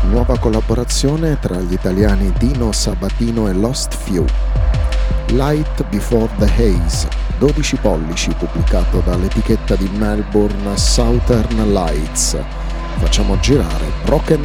Nuova collaborazione tra gli italiani Dino Sabatino e Lost Few. Light Before the Haze, 12 pollici, pubblicato dall'etichetta di Melbourne Southern Lights. Facciamo girare Broken